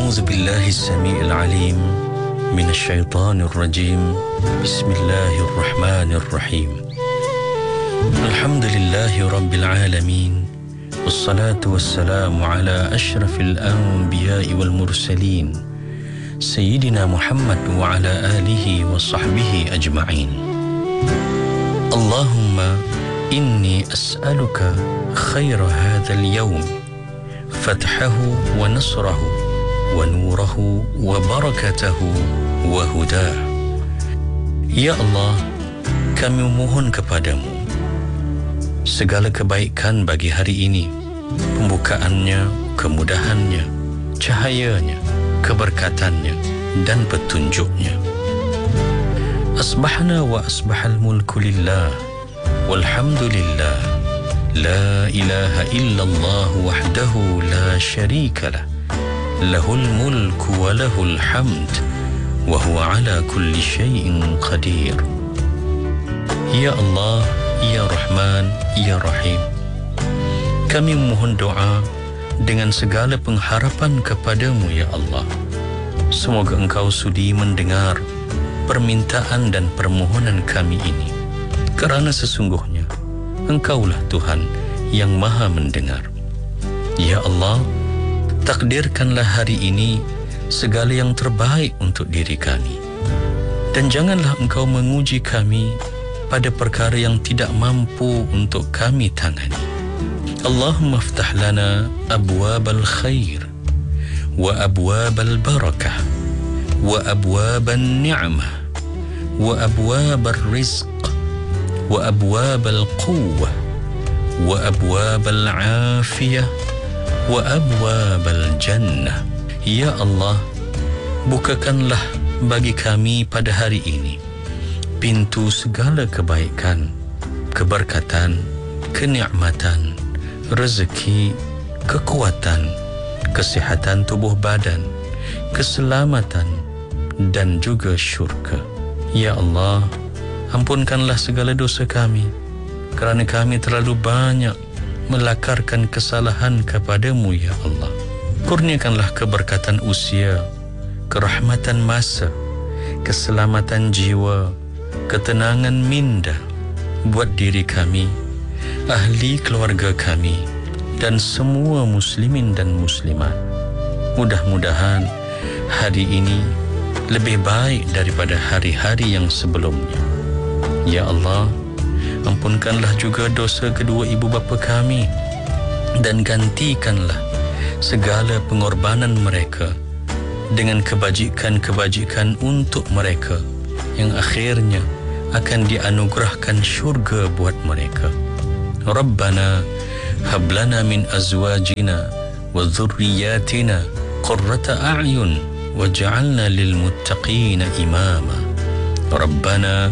أعوذ بالله السميع العليم من الشيطان الرجيم. بسم الله الرحمن الرحيم. الحمد لله رب العالمين، والصلاة والسلام على أشرف الأنبياء والمرسلين سيدنا محمد وعلى آله وصحبه أجمعين. اللهم إني أسألك خير هذا اليوم، فتحه ونصره ونوره وبركته وهداه. Ya Allah, kami memohon kepadamu segala kebaikan bagi hari ini, pembukaannya, kemudahannya, cahayanya, keberkatannya dan petunjuknya. Asbahna wa asbahal mulku lillah walhamdulillah, la ilaha illallah wahdahu la syarika lah, lahul mulku wa lahul hamd wa huwa ala kulli syai'in qadir. Ya Allah, Ya Rahman, Ya Rahim, kami memohon doa dengan segala pengharapan kepadamu, Ya Allah. Semoga Engkau sudi mendengar permintaan dan permohonan kami ini, kerana sesungguhnya Engkaulah Tuhan yang Maha mendengar. Ya Allah, takdirkanlah hari ini segala yang terbaik untuk diri kami, dan janganlah Engkau menguji kami pada perkara yang tidak mampu untuk kami tangani. Allahumma aftah lana abwabal khair wa abwabal barakah wa abwabal ni'mah wa abwabal rizq wa abwabal quwwah wa abwabal afiyah wa abwabal jannah. Ya Allah, bukakanlah bagi kami pada hari ini pintu segala kebaikan, keberkatan, kenikmatan, rezeki, kekuatan, kesihatan tubuh badan, keselamatan dan juga syurga. Ya Allah, ampunkanlah segala dosa kami, kerana kami terlalu banyak melakarkan kesalahan kepadamu, Ya Allah. Kurniakanlah keberkatan usia, kerahmatan masa, keselamatan jiwa, ketenangan minda buat diri kami, ahli keluarga kami dan semua muslimin dan muslimat. Mudah-mudahan hari ini lebih baik daripada hari-hari yang sebelumnya. Ya Allah, ampunkanlah juga dosa kedua ibu bapa kami, dan gantikanlah segala pengorbanan mereka dengan kebajikan-kebajikan untuk mereka yang akhirnya akan dianugerahkan syurga buat mereka. Rabbana hablana min azwajina wa dhurriyyatina qurrata a'yun waj'alna lil muttaqina imama. Rabbana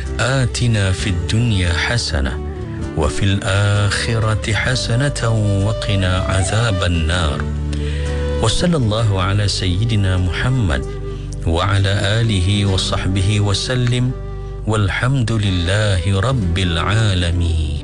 آتنا في الدنيا حسنة وفي الآخرة حسنة وقنا عذاب النار. وصلى الله على سيدنا محمد وعلى آله وصحبه وسلم، والحمد لله رب العالمين.